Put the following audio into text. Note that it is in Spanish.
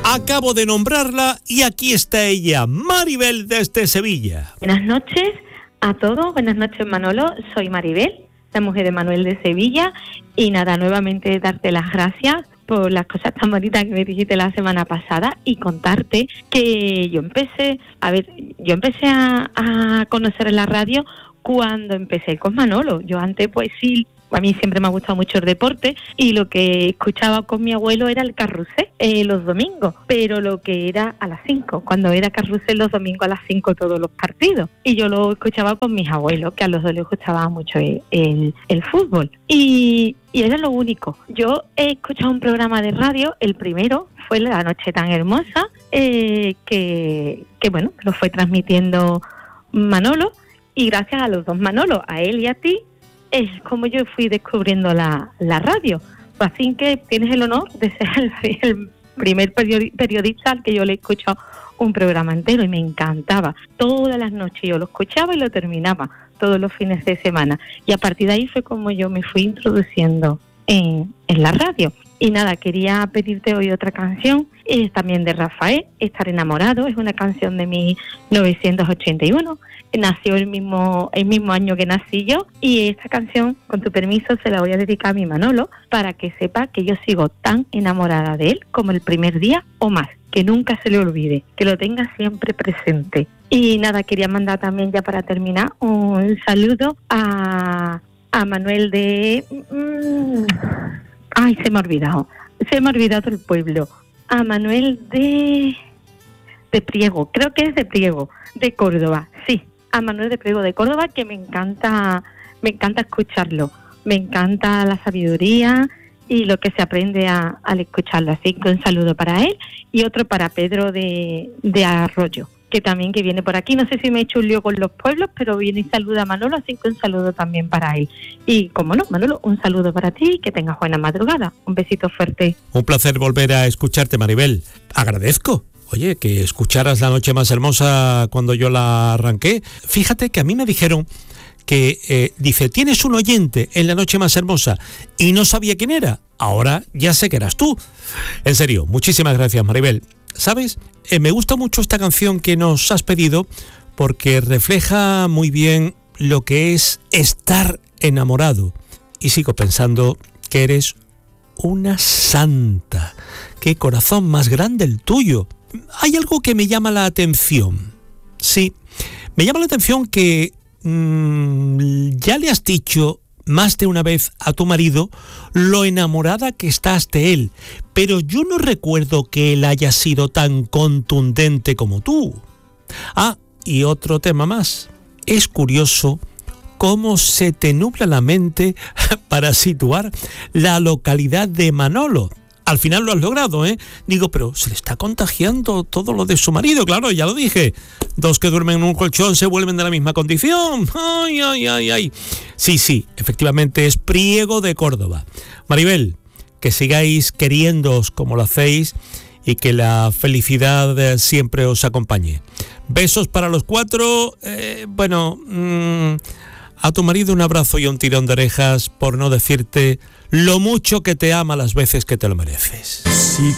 Acabo de nombrarla y aquí está ella, Maribel desde Sevilla. Buenas noches a todos, buenas noches Manolo, soy Maribel, la mujer de Manuel de Sevilla, y nada, nuevamente darte las gracias por las cosas tan bonitas que me dijiste la semana pasada y contarte que yo empecé a conocer la radio cuando empecé con Manolo. Yo antes pues sí, a mí siempre me ha gustado mucho el deporte y lo que escuchaba con mi abuelo era el carrusel los domingos, pero lo que era a las 5, cuando era carrusel los domingos a las 5 todos los partidos. Y yo lo escuchaba con mis abuelos, que a los dos les gustaba mucho el fútbol. Y era lo único. Yo he escuchado un programa de radio, el primero fue La Noche Tan Hermosa, que bueno, lo fue transmitiendo Manolo, y gracias a los dos Manolo, a él y a ti, es como yo fui descubriendo la radio. Así que tienes el honor de ser el primer periodista al que yo le he escuchado un programa entero y me encantaba. Todas las noches yo lo escuchaba y lo terminaba, todos los fines de semana. Y a partir de ahí fue como yo me fui introduciendo en la radio. Y nada, quería pedirte hoy otra canción, es también de Rafael, Estar Enamorado, es una canción de 1981, nació el mismo año que nací yo, y esta canción, con tu permiso, se la voy a dedicar a mi Manolo, para que sepa que yo sigo tan enamorada de él como el primer día o más, que nunca se le olvide, que lo tenga siempre presente. Y nada, quería mandar también, ya para terminar, un saludo a Manuel de... Ay, se me ha olvidado el pueblo. A Manuel de Priego, creo que es de Priego, de Córdoba, sí. A Manuel de Priego de Córdoba, que me encanta escucharlo. Me encanta la sabiduría y lo que se aprende al escucharlo. Así que un saludo para él y otro para Pedro de Arroyo, que también que viene por aquí. No sé si me he hecho un lío con los pueblos, pero viene y saluda a Manolo, así que un saludo también para él. Y como no, Manolo, un saludo para ti y que tengas buena madrugada. Un besito fuerte. Un placer volver a escucharte, Maribel. Agradezco. Oye, que escucharas La Noche Más Hermosa cuando yo la arranqué. Fíjate que a mí me dijeron que, dice, tienes un oyente en La Noche Más Hermosa, y no sabía quién era. Ahora ya sé que eras tú. En serio, muchísimas gracias, Maribel. ¿Sabes? Me gusta mucho esta canción que nos has pedido porque refleja muy bien lo que es estar enamorado. Y sigo pensando que eres una santa. ¡Qué corazón más grande el tuyo! Hay algo que me llama la atención. Sí, me llama la atención que ya le has dicho más de una vez a tu marido lo enamorada que estás de él, pero yo no recuerdo que él haya sido tan contundente como tú. Ah, y otro tema más. Es curioso cómo se te nubla la mente para situar la localidad de Manolo. Al final lo has logrado, ¿eh? Digo, pero se le está contagiando todo lo de su marido. Claro, ya lo dije. Dos que duermen en un colchón se vuelven de la misma condición. Ay, ay, ay, ay. Sí, efectivamente es Priego de Córdoba. Maribel, que sigáis queriéndoos como lo hacéis y que la felicidad siempre os acompañe. Besos para los cuatro. A tu marido un abrazo y un tirón de orejas, por no decirte lo mucho que te ama las veces que te lo mereces. Si